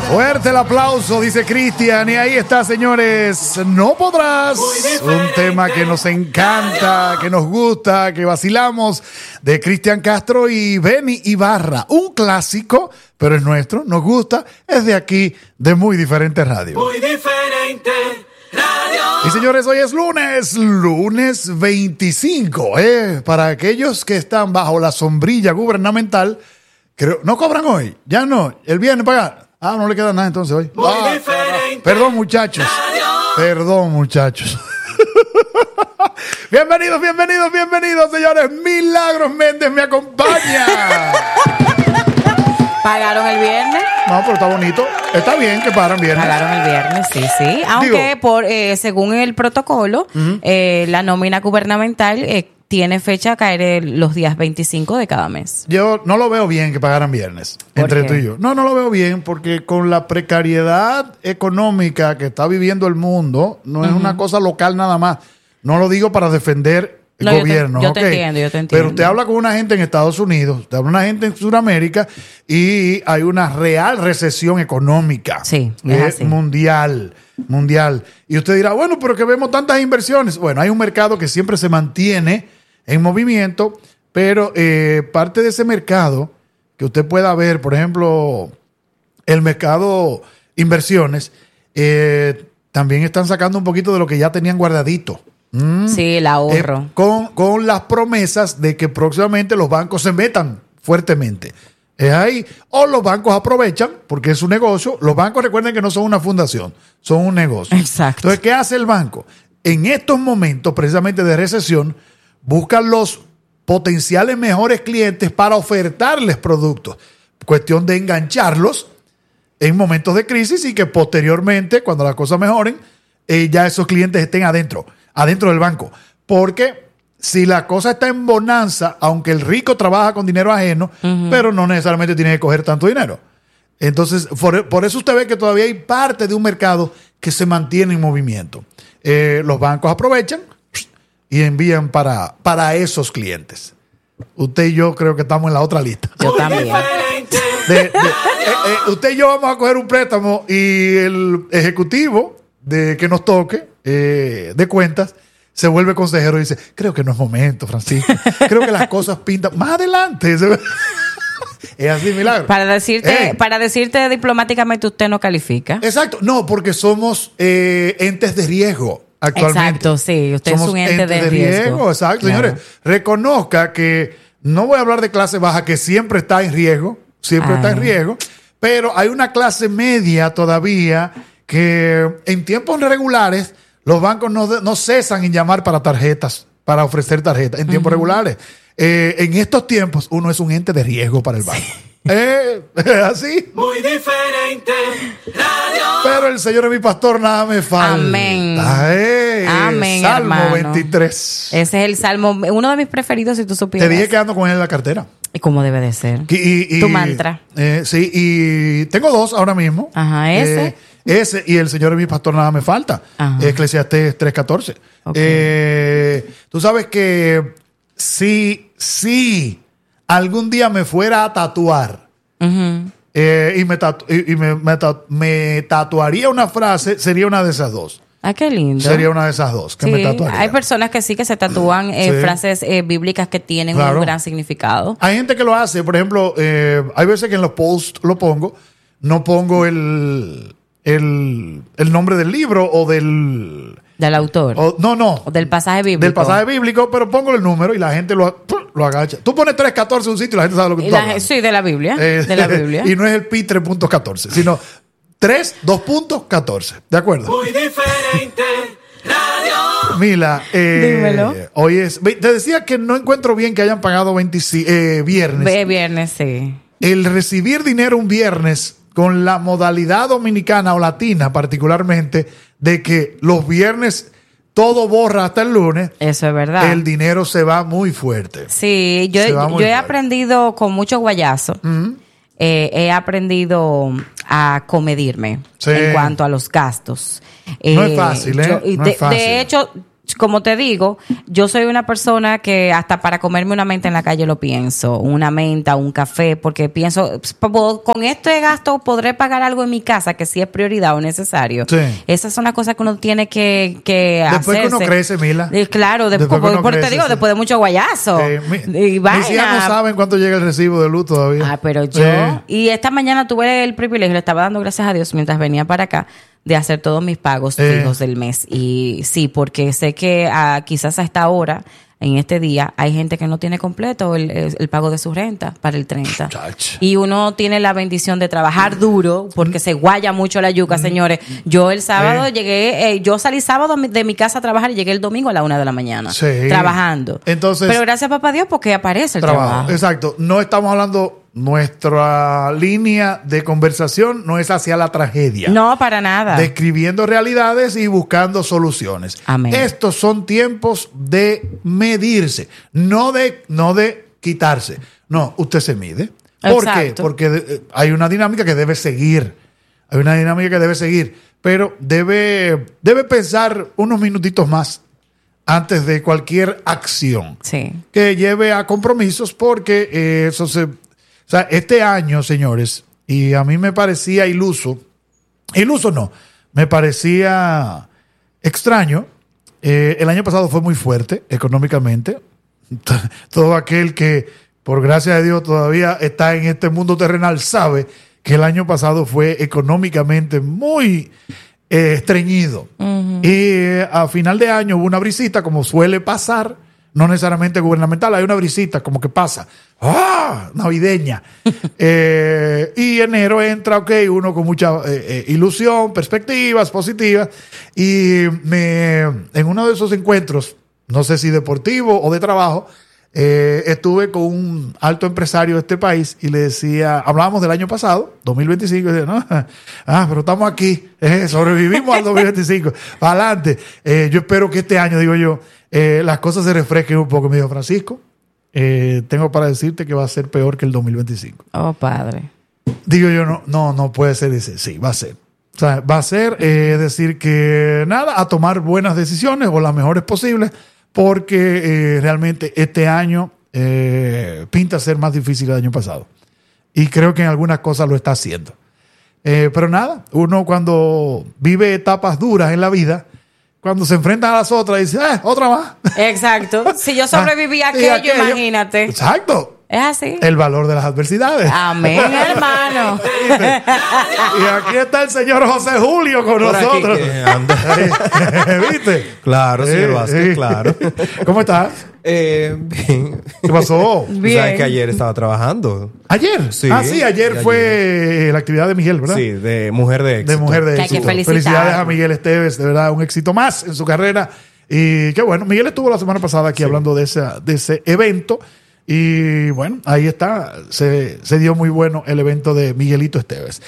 Fuerte el aplauso, dice Cristian. Y ahí está, señores. No podrás. Un tema que nos encanta, que nos gusta, que vacilamos. De Cristian Castro y Benny Ibarra. Un clásico, pero es nuestro, nos gusta. Es de aquí, de Muy Diferente Radio. Muy Diferente Radio. Y señores, hoy es lunes 25. Para aquellos que están bajo la sombrilla gubernamental, creo, no cobran hoy. Ya no. El viernes pagan. No le queda nada entonces hoy. Perdón, muchachos. Perdón, muchachos. Bienvenidos, señores. Milagros Méndez me acompaña. ¿Pagaron el viernes? No, pero está bonito. Está bien que pagan viernes. Pagaron el viernes, sí. Aunque según el protocolo, la nómina gubernamental tiene fecha a caer los días 25 de cada mes. Yo no lo veo bien que pagaran viernes, entre tú y yo. No lo veo bien porque con la precariedad económica que está viviendo el mundo, no es una cosa local nada más. No lo digo para defender el gobierno. Yo te entiendo. Pero usted habla con una gente en Estados Unidos, usted habla con una gente en Sudamérica y hay una real recesión económica. Sí, es así. Mundial. Y usted dirá, bueno, pero que vemos tantas inversiones. Bueno, hay un mercado que siempre se mantiene en movimiento, pero parte de ese mercado que usted pueda ver, por ejemplo, el mercado inversiones, también están sacando un poquito de lo que ya tenían guardadito. Sí, el ahorro. Con las promesas de que próximamente los bancos se metan fuertemente. Es ahí. O los bancos aprovechan, porque es su negocio. Los bancos, recuerden que no son una fundación, son un negocio. Exacto. Entonces, ¿qué hace el banco? En estos momentos, precisamente de recesión, buscan los potenciales mejores clientes para ofertarles productos. Cuestión de engancharlos en momentos de crisis y que posteriormente, cuando las cosas mejoren, ya esos clientes estén adentro del banco. Porque si la cosa está en bonanza, aunque el rico trabaja con dinero ajeno, pero no necesariamente tiene que coger tanto dinero. Entonces, por eso usted ve que todavía hay parte de un mercado que se mantiene en movimiento. Los bancos aprovechan y envían para esos clientes. Usted y yo creo que estamos en la otra lista. Yo también. Usted y yo vamos a coger un préstamo y el ejecutivo que nos toque de cuentas se vuelve consejero y dice, creo que no es momento, Francisco. Creo que las cosas pintan más adelante. Es así, Milagro. Para decirte diplomáticamente, usted no califica. Exacto. No, porque somos entes de riesgo actualmente. Exacto, sí. Usted somos es un ente de riesgo. Exacto, claro. Señores. Reconozca que no voy a hablar de clase baja, que siempre está en riesgo. Está en riesgo. Pero hay una clase media todavía que en tiempos regulares los bancos no cesan en llamar para ofrecer tarjetas en tiempos regulares. En estos tiempos uno es un ente de riesgo para el banco. Así. Muy Diferente Radio. Pero el Señor es mi pastor, nada me falta. Amén. Amén, Salmo hermano. 23. Ese es el salmo, uno de mis preferidos, si tú supieras. Te dije que ando con él en la cartera. ¿Y cómo debe de ser? Tu mantra. Sí, y tengo dos ahora mismo. Ajá, ese. Ese y el Señor es mi pastor, nada me falta. Ajá. Eclesiastés 3:14. Okay. Tú sabes que si algún día me fuera a tatuar y me tatuaría una frase, sería una de esas dos. Qué lindo. Sería una de esas dos que me tatuaría. Hay personas que sí que se tatúan frases bíblicas que tienen un gran significado. Hay gente que lo hace, por ejemplo, hay veces que en los posts no pongo el nombre del libro o del autor. O del pasaje bíblico. Del pasaje bíblico, pero pongo el número y la gente lo agacha. Tú pones 3:14 en un sitio y la gente sabe lo que tú estás hablando. Sí, de la Biblia. De la Biblia. Y no es el pi 3.14, sino 3:2.14. ¿De acuerdo? Muy Diferente Radio. Mila, Dímelo. Hoy es... Te decía que no encuentro bien que hayan pagado viernes. Viernes, sí. El recibir dinero un viernes con la modalidad dominicana o latina particularmente de que los viernes todo borra hasta el lunes. Eso es verdad. El dinero se va muy fuerte. Sí, yo he aprendido con mucho guayazo. He aprendido a comedirme en cuanto a los gastos. No es fácil, ¿eh? De hecho, como te digo, yo soy una persona que hasta para comerme una menta en la calle lo pienso, una menta, un café, porque pienso, con este gasto podré pagar algo en mi casa que sí es prioridad o necesario. Sí. Esas son las cosas que uno tiene que Después hacerse. que uno crece, Mila. Claro, Después que uno porque te crece, digo, sí. después de mucho guayazo. Mis hijas no saben cuánto llega el recibo de luz todavía. Ah, pero yo... Y esta mañana tuve el privilegio, le estaba dando gracias a Dios mientras venía para acá, de hacer todos mis pagos fijos del mes. Y sí, porque sé que quizás a esta hora, en este día, hay gente que no tiene completo el pago de su renta para el 30. Chach. Y uno tiene la bendición de trabajar duro, porque se guaya mucho la yuca, señores. Yo el sábado llegué, yo salí sábado de mi casa a trabajar y llegué el domingo a la 1 de la mañana. Sí. Trabajando. Entonces, pero gracias a papá Dios porque aparece el trabajo. Exacto. No estamos hablando... Nuestra línea de conversación no es hacia la tragedia. No, para nada. Describiendo realidades y buscando soluciones. Amén. Estos son tiempos de medirse, no de quitarse. No, usted se mide. ¿Por qué? Exacto. Porque hay una dinámica que debe seguir. Hay una dinámica que debe seguir. Pero debe pensar unos minutitos más antes de cualquier acción Sí. que lleve a compromisos, porque eso se... O sea, este año, señores, y a mí me parecía iluso no, me parecía extraño. El año pasado fue muy fuerte económicamente. Todo aquel que, por gracia de Dios, todavía está en este mundo terrenal sabe que el año pasado fue económicamente muy estreñido. Uh-huh. Y a final de año hubo una brisita, como suele pasar, no necesariamente gubernamental, hay una brisita como que pasa. ¡Ah! Navideña. Y enero entra, ok, uno con mucha ilusión, perspectivas positivas. Y en uno de esos encuentros, no sé si deportivo o de trabajo, estuve con un alto empresario de este país y le decía, hablábamos del año pasado, 2025, y decía, no, pero estamos aquí, sobrevivimos al 2025, para adelante. Yo espero que este año, digo yo, las cosas se refresquen un poco. Me dijo, Francisco, tengo para decirte que va a ser peor que el 2025. Oh, padre. Digo yo, no puede ser. Dice, sí, va a ser. O sea, va a ser decir que nada, a tomar buenas decisiones o las mejores posibles, porque realmente este año pinta ser más difícil que el año pasado. Y creo que en algunas cosas lo está haciendo. Pero nada, uno cuando vive etapas duras en la vida, cuando se enfrentan a las otras, dice, otra más. Exacto. Si yo sobreviví a aquello, imagínate. Exacto. Es así. El valor de las adversidades. Amén, hermano. Y aquí está el señor José Julio con por nosotros. ¿Viste? Claro, señor Vázquez, claro. ¿Cómo estás? Bien. ¿Qué pasó? Tú sabes que ayer estaba trabajando. ¿Ayer? Sí. Sí, ayer fue la actividad de Miguel, ¿verdad? Sí, de Mujer de Éxito. De Mujer de Que hay que Éxito. felicitarlo. Felicidades a Miguel Esteves, de verdad, un éxito más en su carrera. Y qué bueno, Miguel estuvo la semana pasada aquí hablando de ese evento. Y bueno, ahí está, se dio muy bueno el evento de Miguelito Esteves.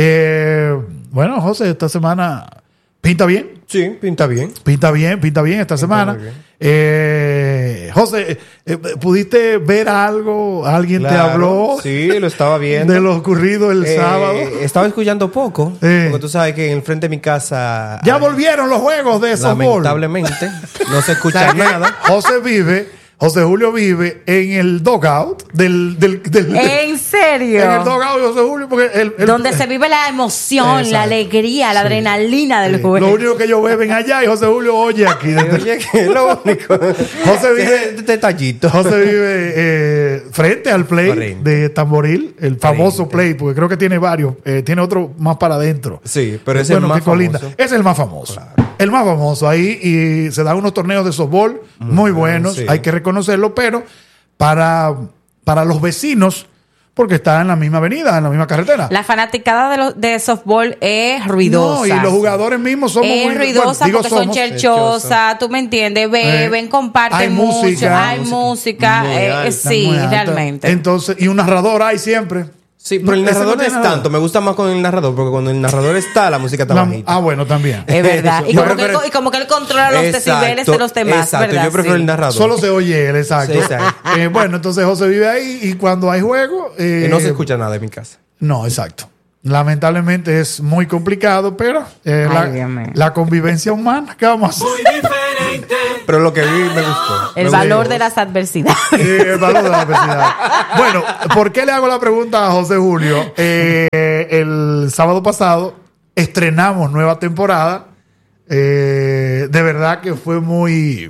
Bueno, José, esta semana pinta bien. Sí, pinta bien. Pinta bien esta semana. Bien. José, ¿pudiste ver algo? ¿Alguien te habló? Sí, lo estaba viendo. De lo ocurrido el sábado. Estaba escuchando poco. Porque tú sabes que en el frente de mi casa... Ya volvieron los juegos de softball. Lamentablemente, no se escucha nada. José Julio vive en el dugout del ¿En serio? en el dugout de José Julio, porque donde se vive la emoción, Exacto. la alegría, la adrenalina del juego. Lo único que ellos beben allá y José Julio oye aquí. Oye, que es lo único. José vive detallito. José vive frente al play de Tamboril, el famoso play, porque creo que tiene varios. Tiene otro más para adentro. Sí, pero ese es el más famoso. Es el más famoso. Claro. El más famoso ahí, y se dan unos torneos de softball muy buenos, sí. Hay que reconocerlo, pero para los vecinos, porque está en la misma avenida, en la misma carretera. La fanaticada de softball es ruidosa. No, y los jugadores mismos somos es muy ruidosa porque son cherchosas, tú me entiendes, beben, comparten hay mucho, música. hay música, sí, muy alta. realmente. Entonces, y un narrador hay siempre. Sí, pero el narrador no es tanto. Me gusta más con el narrador, porque cuando el narrador está, la música está bajita. Bueno, también. Es verdad. Y como que él controla los decibeles de los demás, exacto, ¿verdad? yo prefiero el narrador. Solo se oye él, exacto. Sí, exacto. Bueno, entonces José vive ahí y cuando hay juego... no se escucha nada en mi casa. No, exacto. Lamentablemente es muy complicado, pero Ay, Dios mío. la convivencia humana, ¿qué vamos a hacer? Muy diferente. Pero lo que vi me gustó. El Me valor gustó. de las adversidades. El valor de la adversidad. Bueno, ¿por qué le hago la pregunta a José Julio? El sábado pasado estrenamos nueva temporada. De verdad que fue muy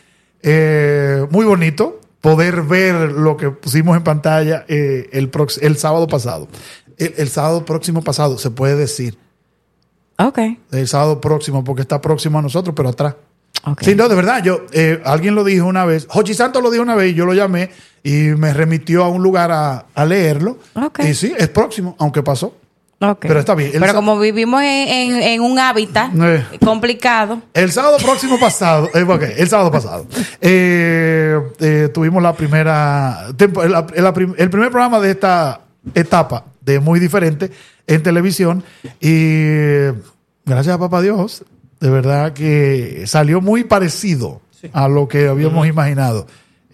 bonito poder ver lo que pusimos en pantalla el sábado pasado. El sábado próximo pasado, se puede decir. Ok. El sábado próximo, porque está próximo a nosotros, pero atrás. Okay. Sí, no, de verdad, alguien lo dijo una vez, Jochi Santos lo dijo una vez, y yo lo llamé y me remitió a un lugar a leerlo. Okay. Y sí, es próximo, aunque pasó. Okay. Pero está bien. Pero como vivimos en un hábitat complicado. El sábado próximo pasado, el sábado pasado, tuvimos la primera, el primer programa de esta etapa de Muy Diferente en televisión, y gracias a papá Dios, de verdad que salió muy parecido a lo que habíamos imaginado.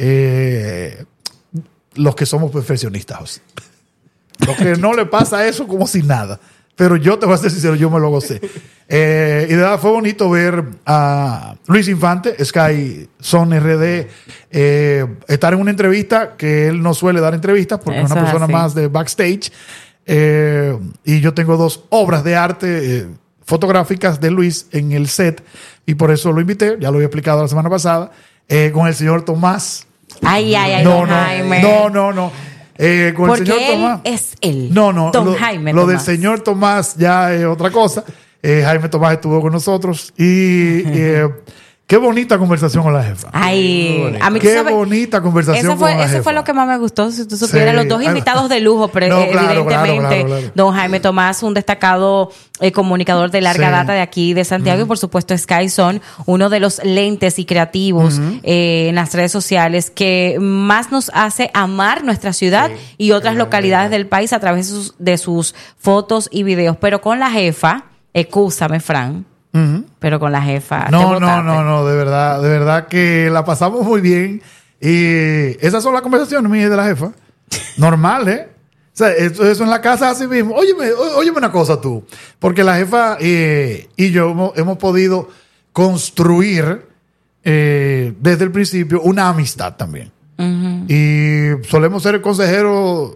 Los que somos perfeccionistas, José. Los que no le pasa eso como si nada. Pero yo te voy a ser sincero, yo me lo gocé. Y de verdad fue bonito ver a Luis Infante, Sky Son RD, estar en una entrevista que él no suele dar entrevistas porque es Eso una persona así. más de backstage. Y yo tengo 2 obras de arte fotográficas de Luis en el set, y por eso lo invité, ya lo había explicado la semana pasada, con el señor Tomás. Ay, No, don Jaime. no. Con Porque el señor él Tomás. es él. No. Don Jaime Lo del Tomás. señor Tomás ya es otra cosa. Jaime Tomás estuvo con nosotros y qué bonita conversación con la jefa. Ay, a mí Qué ¿sabes? bonita conversación con la jefa. Eso fue lo que más me gustó, si tú supieras. Sí. Los 2 invitados de lujo, pero No, claro, evidentemente, claro. don Jaime Tomás, un destacado comunicador de larga Sí. data de aquí de Santiago, y por supuesto Sky Son, uno de los lentes y creativos en las redes sociales que más nos hace amar nuestra ciudad y otras localidades del país a través de sus fotos y videos. Pero con la jefa, excúsame, Fran, pero con la jefa. te No, botaste. de verdad que la pasamos muy bien. Y esas son las conversaciones mías de la jefa. Normal, ¿eh? O sea, eso en la casa así mismo. Óyeme una cosa tú. Porque la jefa y yo hemos podido construir desde el principio una amistad también. Y solemos ser consejeros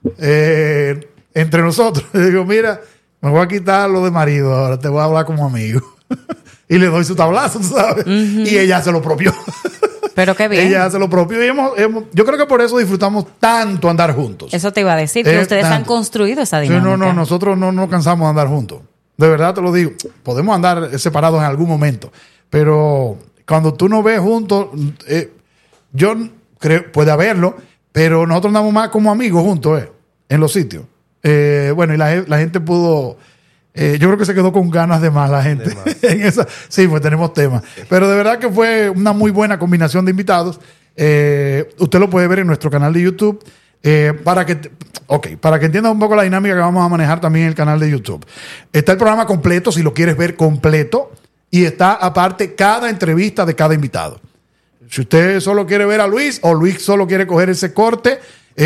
entre nosotros. Y digo, mira, me voy a quitar lo de marido ahora, te voy a hablar como amigo. Y le doy su tablazo, tú sabes. Y ella hace lo propio. Pero qué bien. Ella hace lo propio. Y yo creo que por eso disfrutamos tanto andar juntos. Eso te iba a decir, que ustedes han Tanto. construido esa Sí, dinámica. no, nosotros no nos cansamos de andar juntos. De verdad te lo digo. Podemos andar separados en algún momento. Pero cuando tú nos ves juntos, yo creo, puede haberlo, pero nosotros andamos más como amigos juntos, en los sitios. Bueno, y la gente pudo... yo creo que se quedó con ganas de más la gente. En esa. Sí, pues tenemos temas. Pero de verdad que fue una muy buena combinación de invitados. Usted lo puede ver en nuestro canal de YouTube. Para que entiendas un poco la dinámica que vamos a manejar también en el canal de YouTube. Está el programa completo, si lo quieres ver completo. Y está aparte cada entrevista de cada invitado. Si usted solo quiere ver a Luis, o Luis solo quiere coger ese corte,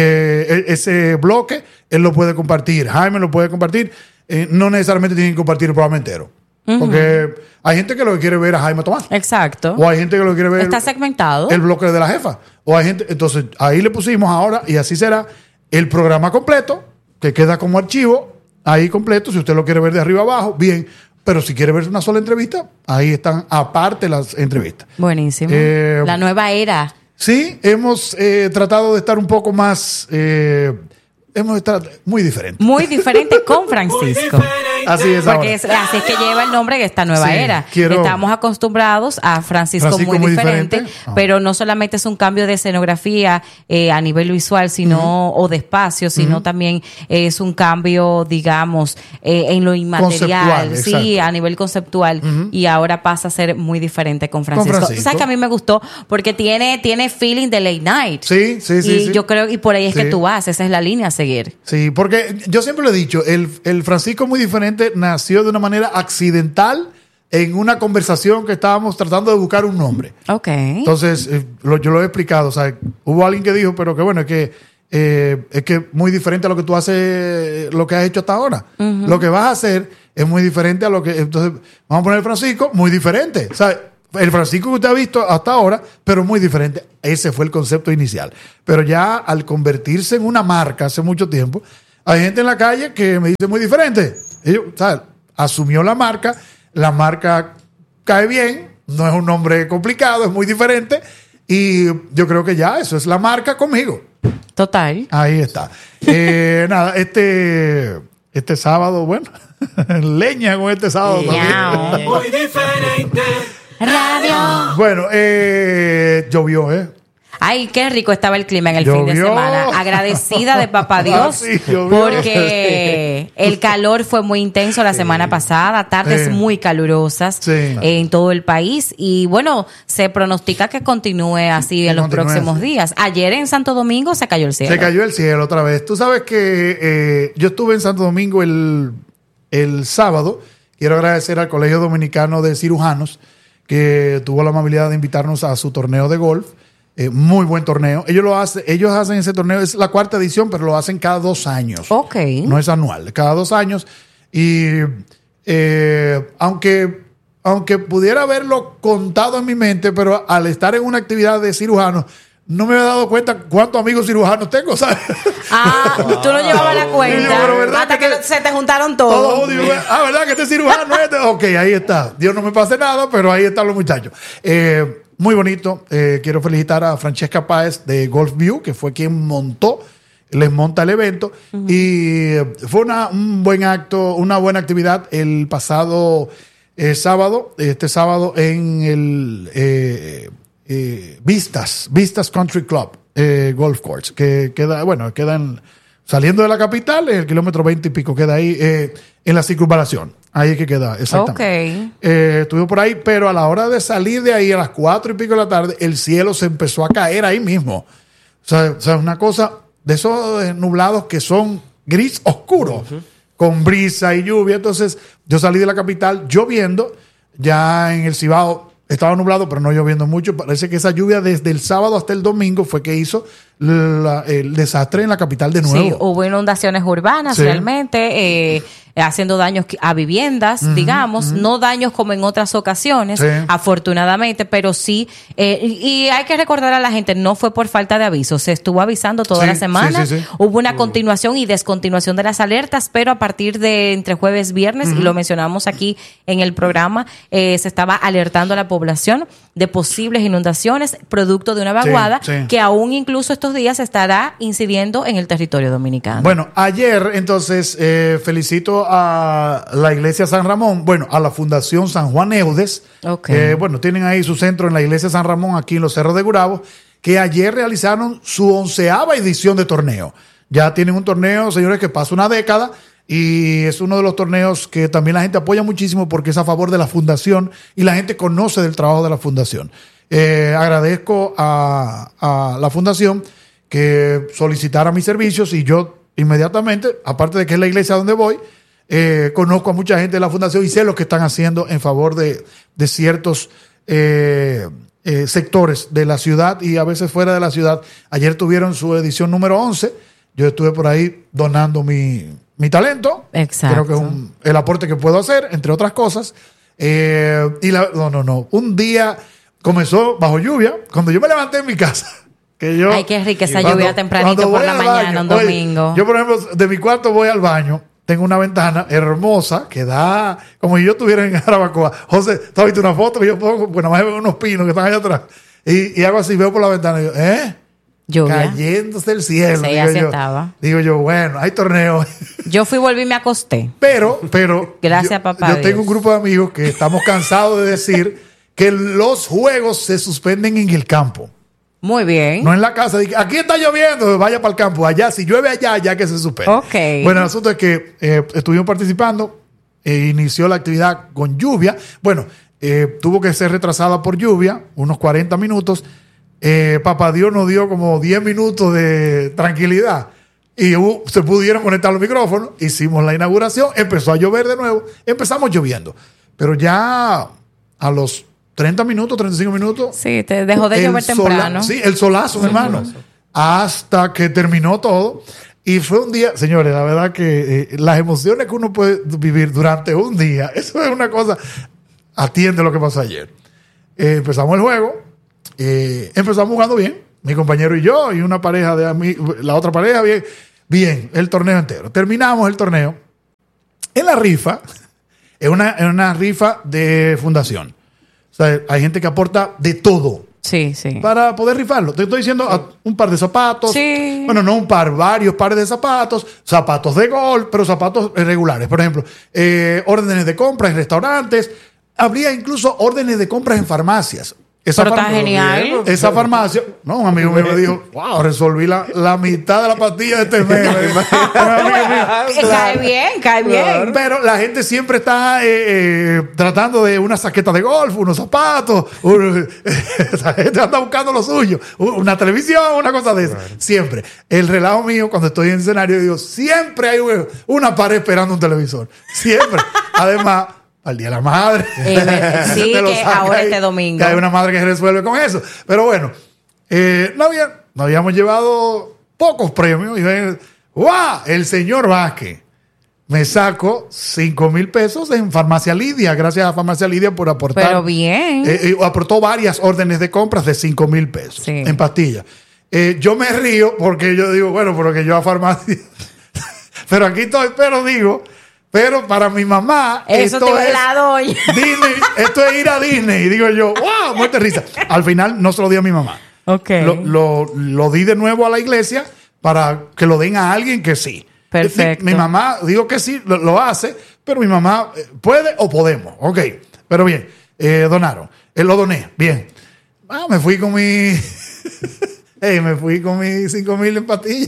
ese bloque, él lo puede compartir. Jaime lo puede compartir. No necesariamente tienen que compartir el programa entero. Porque hay gente que lo que quiere ver a Jaime Tomás. Exacto. O hay gente que lo quiere ver Está segmentado. el bloque de la jefa. O hay gente. Entonces, ahí le pusimos ahora, y así será, el programa completo, que queda como archivo, ahí completo. Si usted lo quiere ver de arriba abajo, bien. Pero si quiere ver una sola entrevista, ahí están aparte las entrevistas. Buenísimo. La nueva era. Sí, hemos tratado de estar un poco más. Hemos estado muy diferente. Muy diferente con Muy Francisco. diferente. Así es. Porque ahora. así es que lleva el nombre de esta nueva Sí, era. quiero- Estamos acostumbrados a Francisco muy diferente, pero no solamente es un cambio de escenografía a nivel visual, sino o de espacio, sino también es un cambio, digamos, en lo inmaterial, Conceptual, sí, exacto. a nivel conceptual. Y ahora pasa a ser muy diferente con Francisco. Francisco. Tú sabes que a mí me gustó porque tiene feeling de late night. Sí. Y yo creo, y por ahí es que Sí. tú vas, esa es la línea a seguir. Sí, porque yo siempre lo he dicho, el Francisco muy diferente nació de una manera accidental en una conversación que estábamos tratando de buscar un nombre. Ok. Entonces, yo lo he explicado, o sea, hubo alguien que dijo, pero que bueno, es que muy diferente a lo que tú haces, lo que has hecho hasta ahora. Lo que vas a hacer es muy diferente a lo que... Entonces, vamos a poner Francisco, muy diferente. O sea, el Francisco que usted ha visto hasta ahora, pero muy diferente. Ese fue el concepto inicial. Pero ya al convertirse en una marca hace mucho tiempo, hay gente en la calle que me dice muy diferente. Ellos, ¿sabes? Asumió la marca cae bien, no es un nombre complicado, es muy diferente. Y yo creo que ya eso es la marca conmigo. Total. Ahí está. Nada, este sábado, bueno, leña con este sábado. Miau. Muy diferente. Radio. Bueno, llovió, Ay, qué rico estaba el clima en el Llovió. fin de semana. Agradecida de papá Dios. Sí, llovió. Porque el calor fue muy intenso la semana pasada. Tardes Sí. muy calurosas Sí. en todo el país. Y bueno, se pronostica que continúe así en los Continúe próximos así. días. Ayer en Santo Domingo se cayó el cielo. Se cayó el cielo otra vez. Tú sabes que yo estuve en Santo Domingo el sábado. Quiero agradecer al Colegio Dominicano de Cirujanos que tuvo la amabilidad de invitarnos a su torneo de golf. Muy buen torneo. Ellos hacen ese torneo, es la 4ª edición, pero lo hacen cada 2 años. Ok. No es anual, cada 2 años. Y aunque pudiera haberlo contado en mi mente, pero al estar en una actividad de cirujanos, no me había dado cuenta cuántos amigos cirujanos tengo, ¿sabes? Tú no llevabas la cuenta. Pero ¿verdad Hasta que que se te juntaron Todos todos. juntos, ¿verdad que este cirujano es? Ok, ahí está. Dios no me pase nada, pero ahí están los muchachos. Muy bonito. Quiero felicitar a Francesca Páez de Golf View, que fue quien les monta el evento. Y fue un buen acto, una buena actividad el pasado sábado. Este sábado en el Vistas Country Club Golf Course, que queda saliendo de la capital, el kilómetro 20 y pico, queda ahí en la circunvalación. Ahí es que queda, exactamente. Ok. Estuvimos por ahí, pero a la hora de salir de ahí a las 4 y pico de la tarde, el cielo se empezó a caer ahí mismo. O sea una cosa de esos nublados que son gris oscuro, con brisa y lluvia. Entonces, yo salí de la capital lloviendo, ya en el Cibao estaba nublado, pero no lloviendo mucho. Parece que esa lluvia desde el sábado hasta el domingo fue que hizo el desastre en la capital de nuevo. Sí, hubo inundaciones urbanas Sí. realmente, haciendo daños a viviendas, digamos, no daños como en otras ocasiones, Sí. afortunadamente, pero sí, y hay que recordar a la gente, no fue por falta de aviso, se estuvo avisando toda Sí, la semana, sí. hubo una continuación y descontinuación de las alertas, pero a partir de entre jueves y viernes, y lo mencionamos aquí en el programa, se estaba alertando a la población de posibles inundaciones producto de una vaguada Sí. que aún incluso estos días estará incidiendo en el territorio dominicano. Bueno, ayer entonces felicito a la Iglesia San Ramón, a la Fundación San Juan Eudes. Ok. Tienen ahí su centro en la Iglesia San Ramón, aquí en los Cerros de Gurabo, que ayer realizaron su 11ª edición de torneo. Ya tienen un torneo, señores, que pasa una década y es uno de los torneos que también la gente apoya muchísimo porque es a favor de la fundación y la gente conoce del trabajo de la fundación. Agradezco a la fundación que solicitara mis servicios y yo inmediatamente, aparte de que es la iglesia donde voy, conozco a mucha gente de la fundación y sé lo que están haciendo en favor de ciertos sectores de la ciudad y a veces fuera de la ciudad. Ayer tuvieron su edición número 11. Yo estuve por ahí donando mi talento. Exacto. Creo que es el aporte que puedo hacer, entre otras cosas. Un día comenzó bajo lluvia. Cuando yo me levanté en mi casa, Ay, qué rica esa lluvia tempranito cuando por voy la al mañana, un oye, domingo. yo, por ejemplo, de mi cuarto voy al baño. Tengo una ventana hermosa que da como si yo estuviera en Jarabacoa. José, ¿tú has visto una foto que yo pongo? Pues nada más veo unos pinos que están allá atrás. Y hago así, veo por la ventana y yo, Lluvia. cayéndose el cielo. Sí, digo así yo. estaba. Digo yo, bueno, hay torneo. Yo fui, volví y me acosté. Pero Gracias, papá yo Dios. tengo un grupo de amigos que estamos cansados de decir que los juegos se suspenden en el campo. Muy bien. No en la casa. Aquí está lloviendo, vaya para el campo. Allá, si llueve allá, ya que se suspende. Ok. Bueno, el asunto es que estuvimos participando. Inició la actividad con lluvia. Bueno, tuvo que ser retrasada por lluvia, unos 40 minutos. Papá Dios nos dio como 10 minutos de tranquilidad. Y se pudieron conectar los micrófonos. Hicimos la inauguración. Empezó a llover de nuevo. Empezamos lloviendo. Pero ya a los 30 minutos, 35 minutos. Sí, te dejó de llover temprano. Sí, el solazo, hermano. Hasta que terminó todo. Y fue un día, señores, la verdad que las emociones que uno puede vivir durante un día, eso es una cosa. Atiende lo que pasó ayer. empezamos el juego. Empezamos jugando bien. Mi compañero y yo, y una pareja la otra pareja, bien, el torneo entero. Terminamos el torneo. En la rifa, es una rifa de fundación. O sea, hay gente que aporta de todo. Sí, sí. Para poder rifarlo. Te estoy diciendo un par de zapatos. Sí. Bueno, no un par, varios pares de zapatos. Zapatos de golf, pero zapatos regulares. Por ejemplo, órdenes de compra en restaurantes. Habría incluso órdenes de compras en farmacias. Pero está genial. Esa farmacia, no, un amigo mío me dijo, wow, resolví la mitad de la pastilla de este mes. Cae bien, cae bien. Pero la gente siempre está tratando de una saqueta de golf, unos zapatos. La gente anda buscando lo suyo. Una televisión, una cosa de esa. Siempre. El relajo mío, cuando estoy en escenario, digo, siempre hay una pared esperando un televisor. Siempre. Además, al Día de la Madre. Sí, que ahora este domingo. Que hay una madre que resuelve con eso. Pero bueno, no habíamos llevado pocos premios. Y ¡guau! El señor Vázquez. Me saco 5,000 pesos en Farmacia Lidia. Gracias a Farmacia Lidia por aportar. Pero bien. Aportó varias órdenes de compras de 5,000 pesos en pastillas. Yo me río porque yo digo, bueno, porque yo a farmacia. Pero aquí estoy, pero para mi mamá, eso esto es la doña. Disney, esto es ir a Disney. Y digo yo, wow, muerte de risa. Al final no se lo di a mi mamá. Okay. Lo di de nuevo a la iglesia para que lo den a alguien que sí. Perfecto. Mi mamá, digo que sí, lo hace, pero mi mamá puede o podemos. Ok, pero bien, donaron. Lo doné, bien. Me fui con mi... me fui con mis 5,000 en pastillas.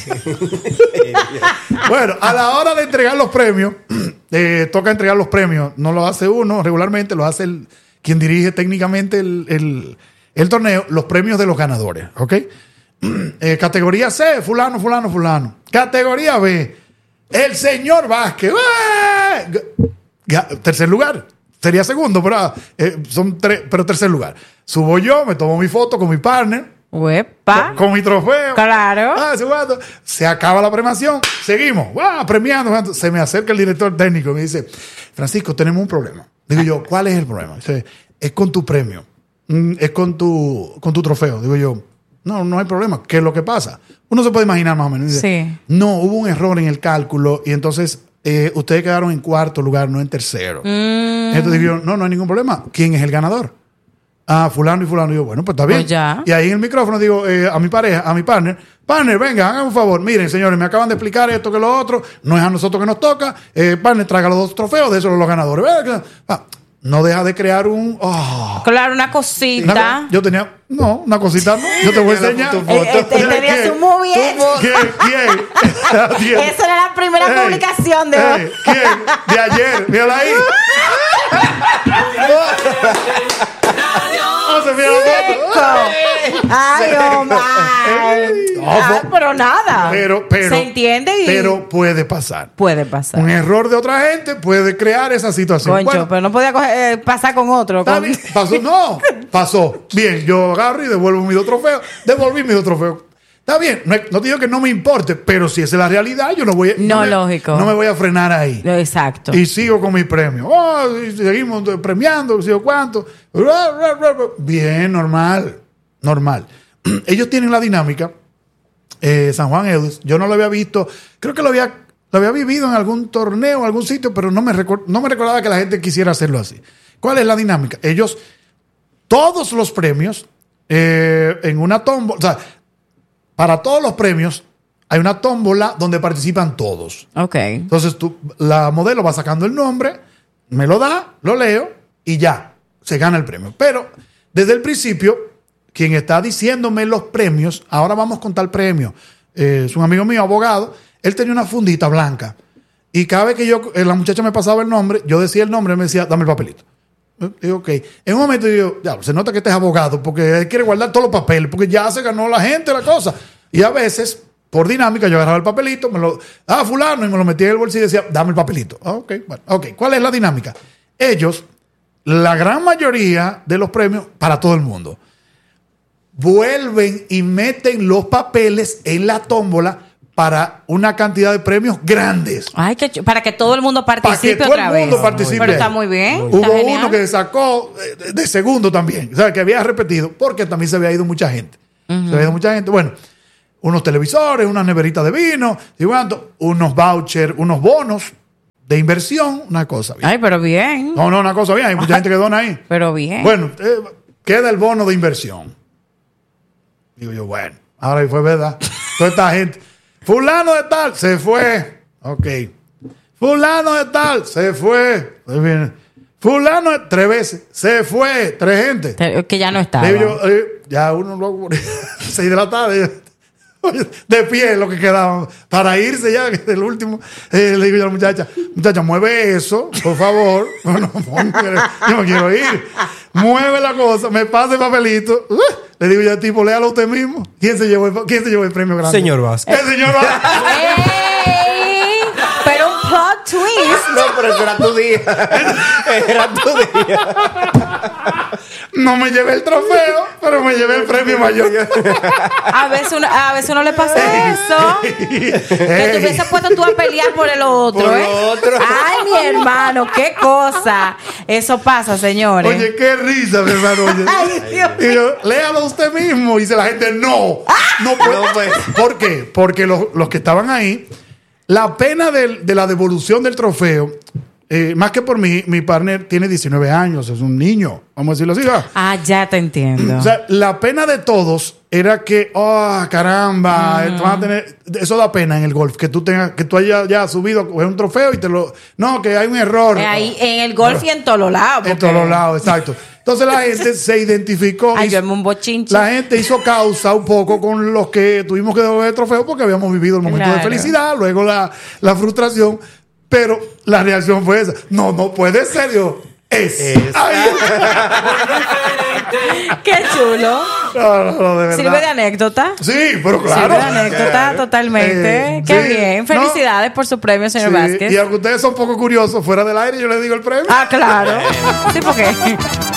Bueno, a la hora de entregar los premios, toca entregar los premios. No lo hace uno regularmente, lo hace quien dirige técnicamente el torneo, los premios de los ganadores. ¿Ok? Categoría C, fulano. Categoría B, el señor Vázquez. Tercer lugar. Sería segundo, pero son tres, pero tercer lugar. Subo yo, me tomo mi foto con mi partner. Uepa. Con mi trofeo. Claro. Se acaba la premiación. Seguimos. Premiando. Se me acerca el director técnico y me dice, Francisco, tenemos un problema. Digo yo, ¿cuál es el problema? Dice, es con tu premio. Es con tu trofeo. Digo yo, no hay problema. ¿Qué es lo que pasa? Uno se puede imaginar más o menos. Dice, sí. No, hubo un error en el cálculo y entonces ustedes quedaron en cuarto lugar, no en tercero. Entonces digo yo, no hay ningún problema. ¿Quién es el ganador? Fulano y fulano. Y yo, bueno, pues está bien. Pues ya. Y ahí en el micrófono digo a mi pareja, a mi partner, venga, hagan un favor. Miren, señores, me acaban de explicar esto que lo otro. No es a nosotros que nos toca. Partner, traiga los 2 trofeos, de esos los ganadores. No deja de crear un... Claro, una cosita. Yo tenía... No, una cosita no. Yo te voy a enseñar. Tenía su muy bien. ¿Quién? Esa era la primera publicación de hoy. ¿Quién? De ayer. Mírala ahí. Ay, Omar. Pero nada. Pero se entiende pero puede pasar. Un error de otra gente puede crear esa situación. Concho, pero no podía pasar con otro. Pasó. Bien, yo agarro y devuelvo mis 2 trofeos. Devolví mis 2 trofeos. Está bien, no digo que no me importe, pero si esa es la realidad, yo no voy a... lógico. No me voy a frenar ahí. Exacto. Y sigo con mi premio. Y seguimos premiando, ¿sí o cuánto? Bien, normal. Ellos tienen la dinámica. San Juan Edus, yo no lo había visto. Creo que lo había vivido en algún torneo, en algún sitio, pero no me recordaba que la gente quisiera hacerlo así. ¿Cuál es la dinámica? Ellos, todos los premios, en una tómbola... O sea, para todos los premios hay una tómbola donde participan todos. Ok. Entonces la modelo va sacando el nombre, me lo da, lo leo y ya, se gana el premio. Pero desde el principio, quien está diciéndome los premios, ahora vamos con tal premio, es un amigo mío, abogado, él tenía una fundita blanca. Y cada vez que la muchacha me pasaba el nombre, yo decía el nombre y me decía, dame el papelito. Digo, ok. En un momento digo, ya, se nota que este es abogado porque él quiere guardar todos los papeles porque ya se ganó la gente la cosa. Y a veces, por dinámica, yo agarraba el papelito, fulano, y me lo metía en el bolsillo y decía, dame el papelito. Ok. ¿Cuál es la dinámica? Ellos, la gran mayoría de los premios, para todo el mundo, vuelven y meten los papeles en la tómbola para una cantidad de premios grandes. Ay, para que todo el mundo participe Para que todo otra el vez. mundo participe. Pero está muy bien. Hubo está genial. uno que sacó de segundo también, o sea, que había repetido, porque también se había ido mucha gente. Se había ido mucha gente. Bueno, unos televisores, unas neveritas de vino, unos vouchers, unos bonos de inversión, una cosa bien. Ay, pero bien. No, una cosa bien, hay mucha gente que dona ahí. Pero bien. Bueno, queda el bono de inversión. Digo yo, bueno, ahora fue verdad. Toda esta gente, fulano de tal, se fue. Ok. Fulano de tal, se fue. Fulano de 3 veces, se fue. 3 gente. Que ya no estaba. Digo yo, ya uno luego 6 de la tarde. De pie lo que quedaba para irse ya, que es el último. Le digo yo a la muchacha, mueve eso, por favor. Bueno, yo me quiero ir. Mueve la cosa, me pasa el papelito. Le digo yo al tipo, léalo usted mismo. ¿Quién se llevó el premio grande? Señor Vázquez. El señor Vázquez. ¡Ey! Pero un plot twist. No, pero eso era tu día. Era tu día. No me llevé el trofeo, pero me llevé el premio mayor. A veces uno le pasa eso. Que te hubiese puesto tú a pelear por el otro, Por ¿eh? otro. Ay, mi hermano, qué cosa. Eso pasa, señores. Oye, qué risa, mi hermano. Oye. Ay, Dios Y yo, léalo usted mismo. Y dice la gente, no puede. No puede. ¿Por qué? Porque los que estaban ahí, la pena de la devolución del trofeo, más que por mí, mi partner tiene 19 años, es un niño, vamos a decirlo así. ¿verdad? Ah, ya te entiendo. O sea, la pena de todos era que, caramba, vas a tener, eso da pena en el golf, que tú hayas ya subido a coger un trofeo y no, que hay un error. Ahí, en el golf y en todos los lados. En todos los lados, exacto. Entonces la gente se identificó. Ay, yo me un bochinche. La gente hizo causa un poco con los que tuvimos que devolver el trofeo porque habíamos vivido el momento de Claro. felicidad, luego la frustración, pero la reacción fue esa. No puede ser, yo. Ay, Qué chulo. no, de verdad. Sirve de anécdota. Sí, pero claro. Sirve de anécdota totalmente. Qué sí. bien. Felicidades por su premio, señor Sí, Vázquez. y aunque ustedes son poco curiosos, fuera del aire yo les digo el premio. Ah, claro. Sí, porque